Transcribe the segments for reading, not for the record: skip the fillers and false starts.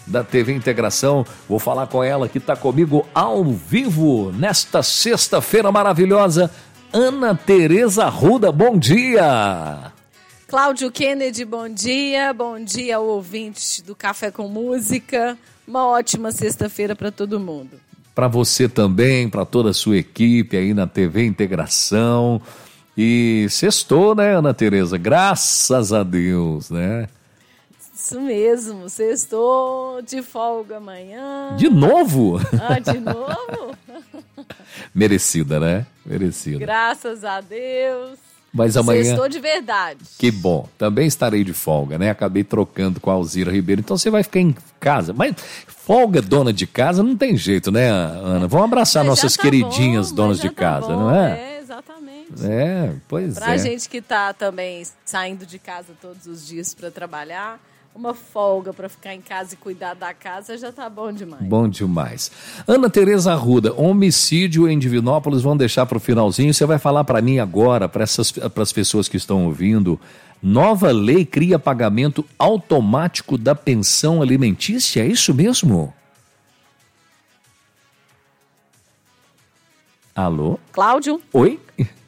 da TV Integração. Vou falar com ela que está comigo ao vivo nesta sexta-feira maravilhosa. Ana Tereza Arruda, bom dia! Cláudio Kennedy, bom dia ao ouvinte do Café com Música. Uma ótima sexta-feira para todo mundo. Para você também, para toda a sua equipe aí na TV Integração. E sextou, né, Ana Tereza? Graças a Deus, né? Isso mesmo, sextou, de folga amanhã. De novo? De novo? Merecida, né? Merecida. Graças a Deus. Mas amanhã... Sextou de verdade. Que bom. Também estarei de folga, né? Acabei trocando com a Alzira Ribeiro. Então você vai ficar em casa. Mas folga, dona de casa, não tem jeito, né, Ana? Vamos abraçar nossas queridinhas donas de casa, não é? É, exatamente. É, pois Pra é. gente que tá também saindo de casa todos os dias para trabalhar, uma folga para ficar em casa e cuidar da casa já tá bom demais. Bom demais. Ana Tereza Arruda, homicídio em Divinópolis, vamos deixar para o finalzinho. Você vai falar para mim agora, para as pessoas que estão ouvindo, nova lei cria pagamento automático da pensão alimentícia, é isso mesmo? Alô? Cláudio? Oi?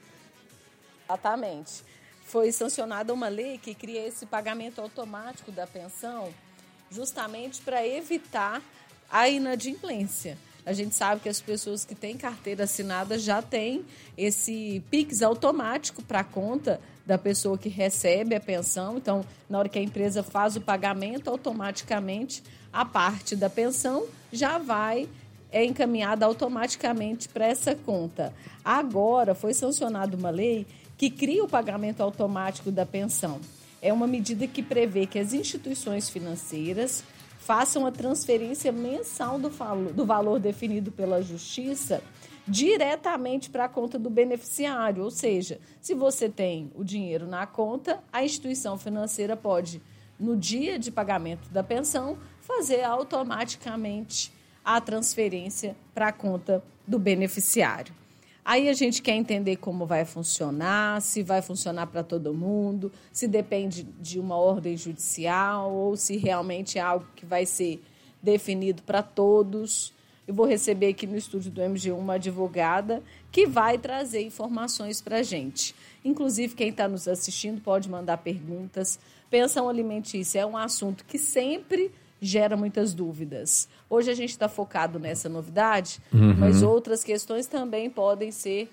Exatamente. Foi sancionada uma lei que cria esse pagamento automático da pensão justamente para evitar a inadimplência. A gente sabe que as pessoas que têm carteira assinada já têm esse Pix automático para a conta da pessoa que recebe a pensão. Então, na hora que a empresa faz o pagamento, automaticamente a parte da pensão já vai encaminhada automaticamente para essa conta. Agora, foi sancionada uma lei que cria o pagamento automático da pensão. É uma medida que prevê que as instituições financeiras façam a transferência mensal do valor definido pela Justiça diretamente para a conta do beneficiário. Ou seja, se você tem o dinheiro na conta, a instituição financeira pode, no dia de pagamento da pensão, fazer automaticamente a transferência para a conta do beneficiário. Aí a gente quer entender como vai funcionar, se vai funcionar para todo mundo, se depende de uma ordem judicial ou se realmente é algo que vai ser definido para todos. Eu vou receber aqui no estúdio do MG1 uma advogada que vai trazer informações para a gente. Inclusive, quem está nos assistindo pode mandar perguntas. Pensão alimentícia é um assunto que sempre gera muitas dúvidas. Hoje a gente está focado nessa novidade, mas outras questões também podem ser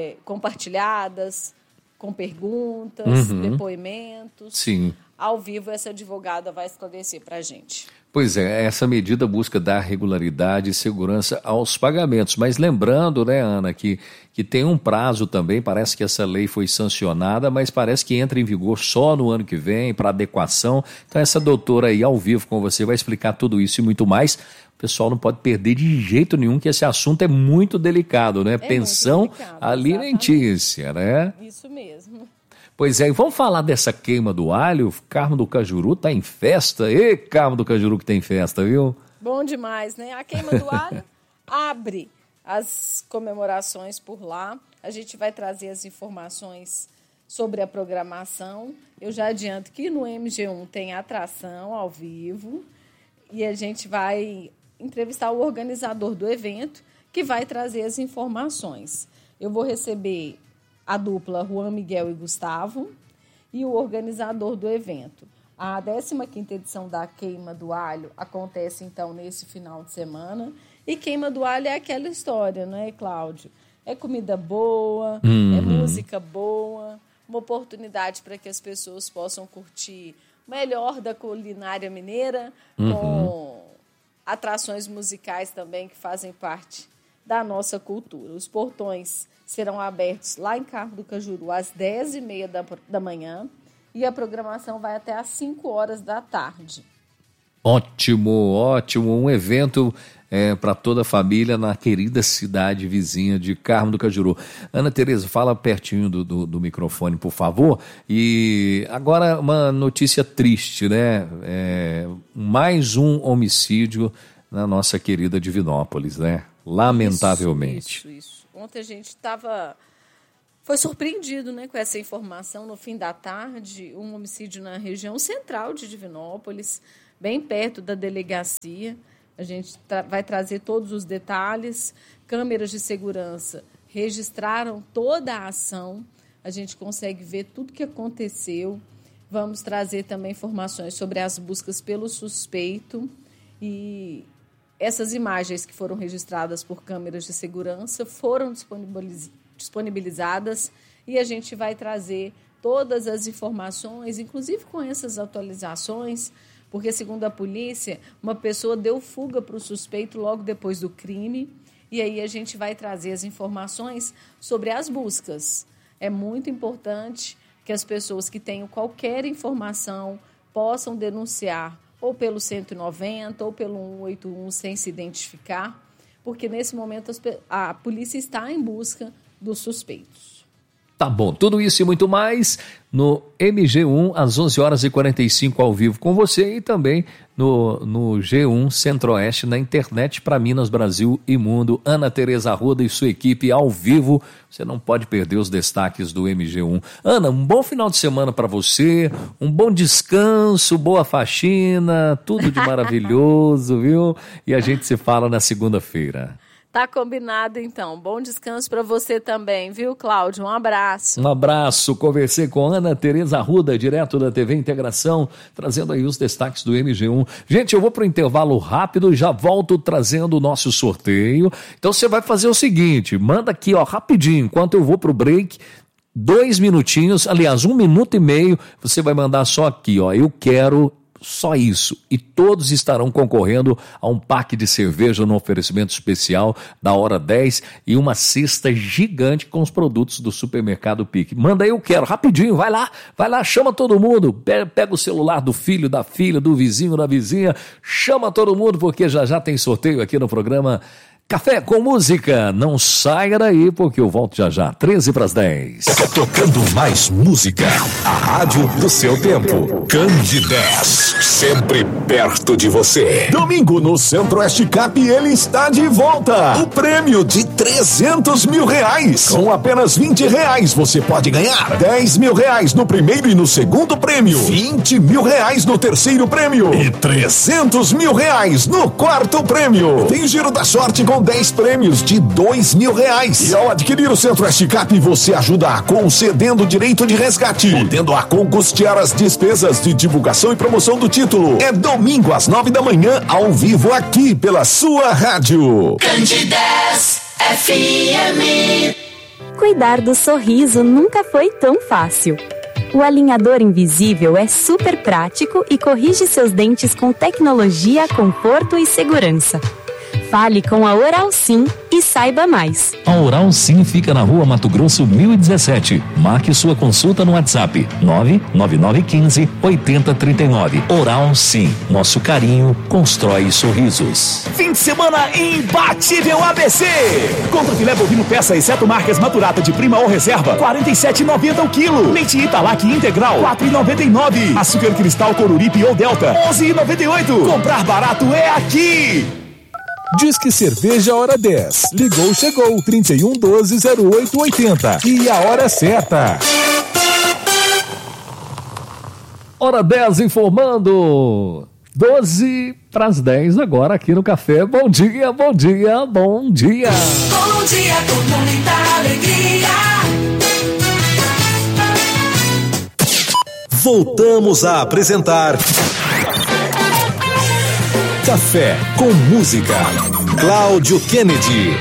compartilhadas com perguntas, depoimentos. Sim. Ao vivo, essa advogada vai esclarecer para a gente. Pois é, essa medida busca dar regularidade e segurança aos pagamentos. Mas lembrando, né, Ana, que tem um prazo também, parece que essa lei foi sancionada, mas parece que entra em vigor só no ano que vem, para adequação. Então essa doutora aí ao vivo com você vai explicar tudo isso e muito mais. O pessoal não pode perder de jeito nenhum, que esse assunto é muito delicado, né? Pensão muito delicado, alimentícia, né? Isso mesmo. Pois é, e vamos falar dessa queima do alho. Carmo do Cajuru tá em festa. Ê, Carmo do Cajuru que tem festa, viu? Bom demais, né? A queima do alho abre as comemorações por lá. A gente vai trazer as informações sobre a programação. Eu já adianto que no MG1 tem atração ao vivo e a gente vai entrevistar o organizador do evento que vai trazer as informações. Eu vou receber a dupla Juan Miguel e Gustavo e o organizador do evento. A 15ª edição da Queima do Alho acontece, então, nesse final de semana. E Queima do Alho é aquela história, não é, Cláudio? É comida boa, é música boa, uma oportunidade para que as pessoas possam curtir o melhor da culinária mineira, com atrações musicais também que fazem parte da nossa cultura. Os portões serão abertos lá em Carmo do Cajuru às 10h30 da manhã e a programação vai até às 5h da tarde. Ótimo, ótimo. Um evento para toda a família na querida cidade vizinha de Carmo do Cajuru. Ana Tereza, fala pertinho do microfone, por favor. E agora uma notícia triste, né? Mais um homicídio na nossa querida Divinópolis, né? Lamentavelmente. Isso. Ontem a gente foi surpreendido, né, com essa informação no fim da tarde, um homicídio na região central de Divinópolis. bem perto da delegacia. A gente vai trazer todos os detalhes. Câmeras de segurança registraram toda a ação. A gente consegue ver tudo que aconteceu. Vamos trazer também informações sobre as buscas pelo suspeito. E essas imagens que foram registradas por câmeras de segurança foram disponibilizadas e a gente vai trazer todas as informações, inclusive com essas atualizações, porque, segundo a polícia, uma pessoa deu fuga para o suspeito logo depois do crime, e aí a gente vai trazer as informações sobre as buscas. É muito importante que as pessoas que tenham qualquer informação possam denunciar ou pelo 190 ou pelo 181 sem se identificar, porque nesse momento a polícia está em busca dos suspeitos. Tá bom, tudo isso e muito mais no MG1 às 11h45 ao vivo com você e também no G1 Centro-Oeste na internet para Minas, Brasil e Mundo. Ana Tereza Arruda e sua equipe ao vivo. Você não pode perder os destaques do MG1. Ana, um bom final de semana para você, um bom descanso, boa faxina, tudo de maravilhoso, viu? E a gente se fala na segunda-feira. Tá combinado, então. Bom descanso para você também, viu, Cláudio? Um abraço. Um abraço. Conversei com Ana Tereza Arruda, direto da TV Integração, trazendo aí os destaques do MG1. Gente, eu vou para o intervalo rápido e já volto trazendo o nosso sorteio. Então você vai fazer o seguinte, manda aqui, ó, rapidinho, enquanto eu vou para o break, 2 minutinhos, aliás, 1 minuto e meio, você vai mandar só aqui, ó, eu quero... Só isso. E todos estarão concorrendo a um pack de cerveja no oferecimento especial da Hora 10 e uma cesta gigante com os produtos do Supermercado Pique. Manda aí, eu quero, rapidinho, vai lá, chama todo mundo, pega o celular do filho, da filha, do vizinho, da vizinha, chama todo mundo porque já tem sorteio aqui no programa Café com Música. Não saia daí porque eu volto já. 11:50. Tocando mais música. A rádio do seu tempo. Candidez. Sempre perto de você. Domingo no Centro-Oeste Cap ele está de volta. O prêmio de R$300 mil. Com apenas R$20 você pode ganhar R$10 mil no primeiro e no segundo prêmio. R$20 mil no terceiro prêmio. E R$300 mil no quarto prêmio. Tem Giro da Sorte com 10 prêmios de R$2 mil. E ao adquirir o Centro-Oeste Cap, você ajuda a concedendo o direito de resgate, podendo a custear as despesas de divulgação e promoção do título. É domingo às 9 da manhã, ao vivo aqui pela sua rádio. Candidez FM. Cuidar do sorriso nunca foi tão fácil. O alinhador invisível é super prático e corrige seus dentes com tecnologia, conforto e segurança. Fale com a Oral Sim e saiba mais. A Oral Sim fica na Rua Mato Grosso 1017. Marque sua consulta no WhatsApp 99915-8039. Oral Sim. Nosso carinho constrói sorrisos. Fim de semana imbatível ABC. Compra filé bovino peça exceto marcas Maturata de prima ou reserva, R$47,90 o quilo. Leite Italac integral, R$4,99. Açúcar cristal Coruripe ou Delta, R$11,98. Comprar barato é aqui. Disque Cerveja Hora 10. Ligou, chegou. 3112-0880. E a hora certa. Hora 10 informando. 11:50 agora aqui no Café. Bom dia, bom dia, bom dia. Bom dia com muita alegria. Voltamos a apresentar Café com Música. Cláudio Kennedy.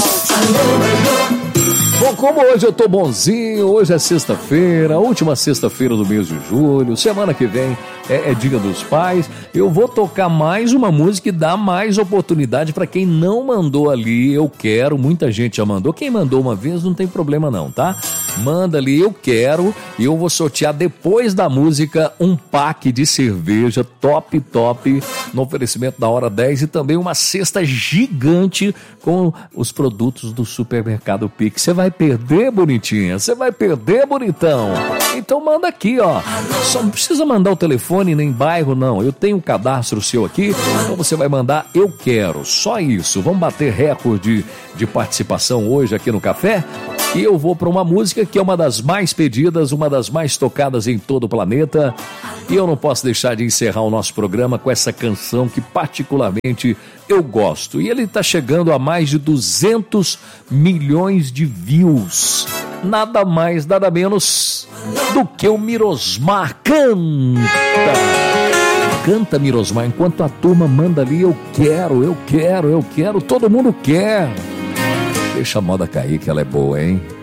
Bom, como hoje eu tô bonzinho, hoje é sexta-feira, última sexta-feira do mês de julho, semana que vem é Dia dos Pais, eu vou tocar mais uma música e dar mais oportunidade para quem não mandou ali, eu quero, muita gente já mandou, quem mandou uma vez não tem problema não, tá? Manda ali, eu quero, e eu vou sortear depois da música um pack de cerveja top, no oferecimento da Hora 10 e também uma cesta gigante com os produtos do Supermercado Pique. Você vai perder, bonitinha, você vai perder, bonitão. Então manda aqui, ó, só não precisa mandar o telefone nem bairro não, eu tenho um cadastro seu aqui, então você vai mandar eu quero, só isso. Vamos bater recorde de participação hoje aqui no Café? E eu vou para uma música que é uma das mais pedidas, uma das mais tocadas em todo o planeta. E eu não posso deixar de encerrar o nosso programa com essa canção que particularmente eu gosto. E ele está chegando a mais de 200 milhões de views. Nada mais, nada menos do que o Mirosmar. Canta, Mirosmar, enquanto a turma manda ali, eu quero, todo mundo quer. Deixa a moda cair que ela é boa, hein?